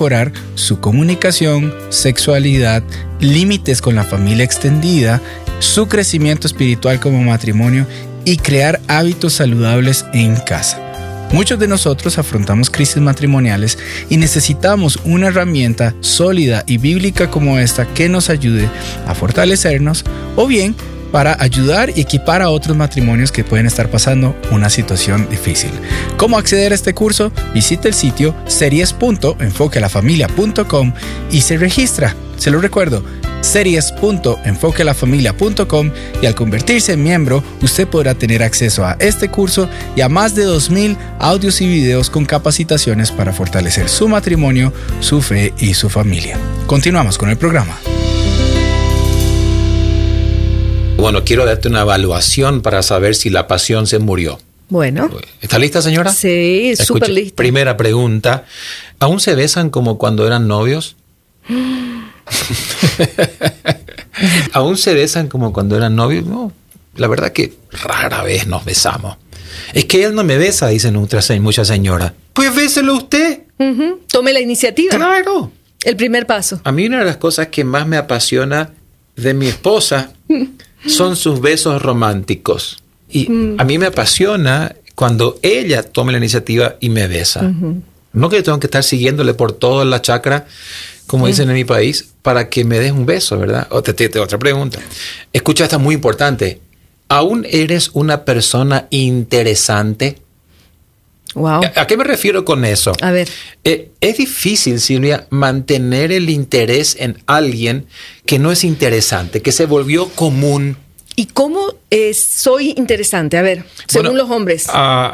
mejorar su comunicación, sexualidad, límites con la familia extendida, su crecimiento espiritual como matrimonio y crear hábitos saludables en casa. Muchos de nosotros afrontamos crisis matrimoniales y necesitamos una herramienta sólida y bíblica como esta que nos ayude a fortalecernos o bien para ayudar y equipar a otros matrimonios que pueden estar pasando una situación difícil. ¿Cómo acceder a este curso? Visite el sitio series.enfoquealafamilia.com y se registra. Se lo recuerdo, series.enfoquealafamilia.com, y al convertirse en miembro, usted podrá tener acceso a este curso y a más de 2,000 audios y videos con capacitaciones para fortalecer su matrimonio, su fe y su familia. Continuamos con el programa. Bueno, quiero darte una evaluación para saber si la pasión se murió. Bueno. ¿Está lista, señora? Sí, súper lista. Primera pregunta. ¿Aún se besan como cuando eran novios? ¿Aún se besan como cuando eran novios? No, la verdad que rara vez nos besamos. Es que él no me besa, dicen muchas señoras. Pues béselo usted. Tome la iniciativa. Claro. El primer paso. A mí una de las cosas que más me apasiona de mi esposa son sus besos románticos. Y a mí me apasiona cuando ella tome la iniciativa y me besa. No que yo tengo que estar siguiéndole por toda la chacra, como dicen en mi país, para que me des un beso, ¿verdad? Otra pregunta. Escucha, esta muy importante. ¿Aún eres una persona interesante? Wow. ¿A qué me refiero con eso? A ver. Es difícil, Silvia, mantener el interés en alguien que no es interesante, que se volvió común. ¿Y cómo soy interesante? A ver, según los hombres.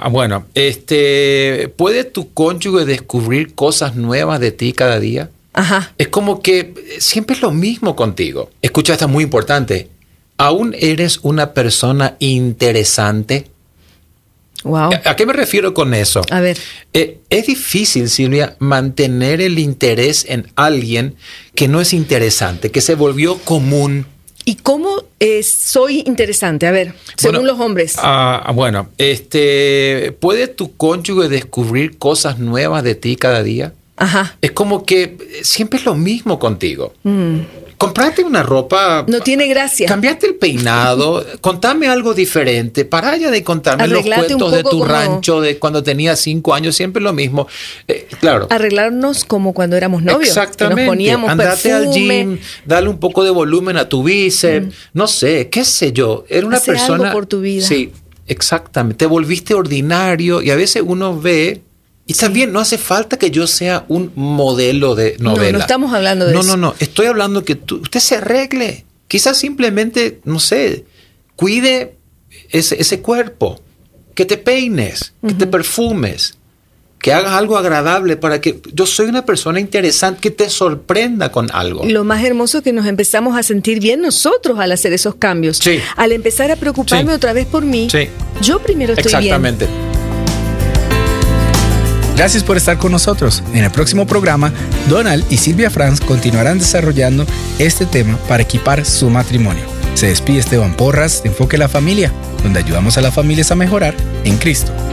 ¿Puede tu cónyuge descubrir cosas nuevas de ti cada día? Ajá. Es como que siempre es lo mismo contigo. Escucha, esta muy importante. ¿Aún eres una persona interesante? Wow. ¿A qué me refiero con eso? A ver. Es difícil, Silvia, mantener el interés en alguien que no es interesante, que se volvió común. ¿Y cómo soy interesante? A ver, según los hombres. ¿Puede tu cónyuge descubrir cosas nuevas de ti cada día? Ajá. Es como que siempre es lo mismo contigo. Comprate una ropa. No tiene gracia. Cambiate el peinado. Contame algo diferente. Para ya de contarme Arreglate los cuentos de tu rancho de cuando tenías 5 años. Siempre lo mismo. Claro. Arreglarnos como cuando éramos novios. Exactamente. Que nos poníamos andate perfume. Al gym. Dale un poco de volumen a tu bíceps. No sé. ¿Qué sé yo? Era una Hacer persona. algo por tu vida. Sí. Exactamente. Te volviste ordinario. Y a veces uno ve. Y también no hace falta que yo sea un modelo de novela. No estamos hablando de eso. No. Estoy hablando que usted se arregle. Quizás simplemente, no sé, cuide ese cuerpo. Que te peines, que te perfumes, que hagas algo agradable para que yo soy una persona interesante, que te sorprenda con algo. Lo más hermoso es que nos empezamos a sentir bien nosotros al hacer esos cambios. Sí. Al empezar a preocuparme otra vez por mí, yo primero estoy bien. Exactamente. Gracias por estar con nosotros. En el próximo programa, Donald y Silvia Franz continuarán desarrollando este tema para equipar su matrimonio. Se despide Esteban Porras de Enfoque la Familia, donde ayudamos a las familias a mejorar en Cristo.